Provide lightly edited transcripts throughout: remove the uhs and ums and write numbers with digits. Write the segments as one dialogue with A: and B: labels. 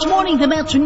A: Match Morning de Metro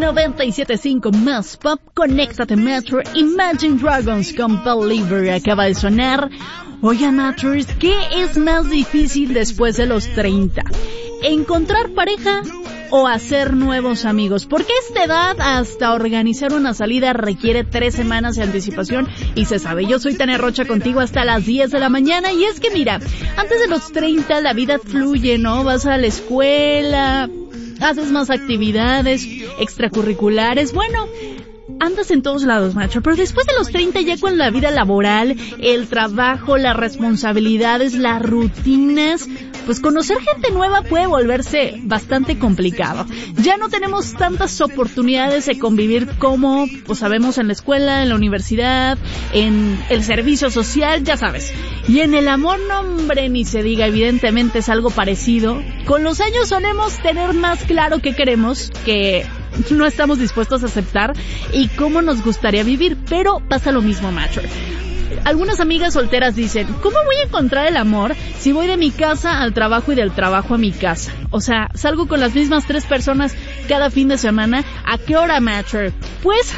A: 97.5 más pop. Conéctate Metro. Imagine Dragons con Believer acaba de sonar. Oigan, Matchers, ¿qué es más difícil después de los 30? ¿Encontrar pareja o hacer nuevos amigos? Porque a esta edad hasta organizar una salida requiere 3 semanas de anticipación y se sabe, yo soy Tania Rocha contigo hasta las 10 de la mañana y es que mira, antes de los 30 la vida fluye, ¿no? Vas a la escuela, haces más actividades extracurriculares, bueno, andas en todos lados, macho, pero después de los 30 ya con la vida laboral, el trabajo, las responsabilidades, las rutinas, pues conocer gente nueva puede volverse bastante complicado. Ya no tenemos tantas oportunidades de convivir como, pues sabemos, en la escuela, en la universidad, en el servicio social, ya sabes. Y en el amor, no hombre, ni se diga, evidentemente es algo parecido. Con los años solemos tener más claro qué queremos, que no estamos dispuestos a aceptar y cómo nos gustaría vivir, pero pasa lo mismo, macho. Algunas amigas solteras dicen, ¿cómo voy a encontrar el amor si voy de mi casa al trabajo y del trabajo a mi casa? O sea, salgo con las mismas 3 personas cada fin de semana. ¿A qué hora, matcher? Pues,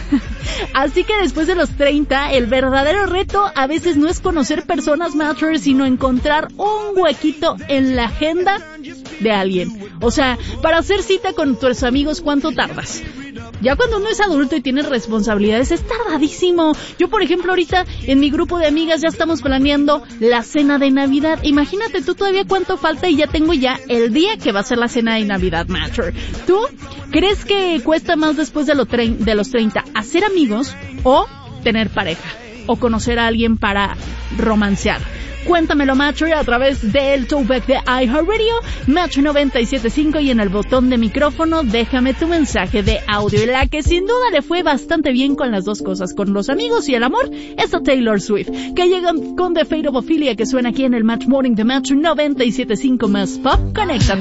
A: así que después de los 30, el verdadero reto a veces no es conocer personas, matcher, sino encontrar un huequito en la agenda de alguien. O sea, para hacer cita con tus amigos, ¿cuánto tardas? Ya cuando uno es adulto y tiene responsabilidades, es tardadísimo. Yo, por ejemplo, ahorita en mi grupo de amigas ya estamos planeando la cena de Navidad. Imagínate tú todavía cuánto falta y ya tengo ya el día que va a ser la cena de Navidad, Matcher. ¿Tú crees que cuesta más después de los 30 hacer amigos o tener pareja? O conocer a alguien para romancear. Cuéntamelo, Macho, a través del Throwback de iHeartRadio, Macho 97.5, y en el botón de micrófono déjame tu mensaje de audio. Y la que sin duda le fue bastante bien con las dos cosas, con los amigos y el amor, es a Taylor Swift, que llegan con The Fate of Ophelia, que suena aquí en el Match Morning de Macho 97.5 más pop. Conecta.